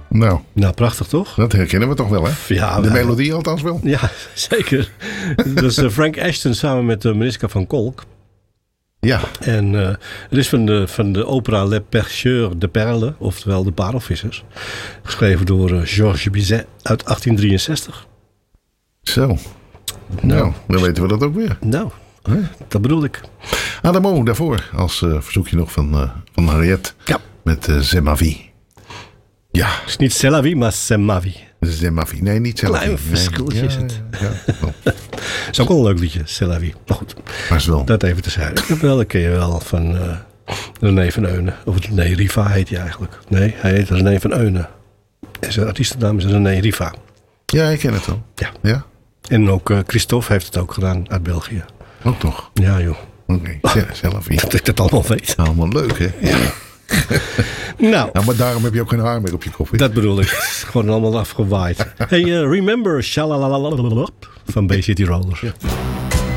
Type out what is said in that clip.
Nou, prachtig toch? Dat herkennen we toch wel, hè? Ja, de melodie althans wel. Ja, zeker. Dat is Frank Ashton samen met Mariska van Kolk. Ja. En het is van de opera Le Pêcheurs de Perles, oftewel de Parelvissers. Geschreven door Georges Bizet uit 1863. Zo. Nou, dan weten we dat ook weer. Nou, dat bedoel ik. Adamo daarvoor, als verzoekje nog van Harriet. Ja. Met C'est ma vie. Ja. Het is niet C'est la vie, maar C'est ma vie. C'est ma vie. Nee, niet C'est la vie. Klein verschiltje is het. Ja, dat is ook wel een leuk liedje, C'est la vie. Maar goed, dat even terzijde. Wel, dat ken je wel van René van Eunen. Of nee, Riva heet hij eigenlijk. Nee, hij heet René van Eunen. En zijn artiestennaam is René Riva. Ja, ik ken het wel. Ja. En ook Christophe heeft het ook gedaan uit België. Ook toch? Ja, joh. Oké, C'est la vie. Dat ik dat allemaal weet. Allemaal leuk, hè? Ja. Nou, maar daarom heb je ook geen haar meer op je kop. Dat bedoel ik. Gewoon allemaal afgewaaid. Hey, remember Shalalalala van Bay City Rollers. Ja.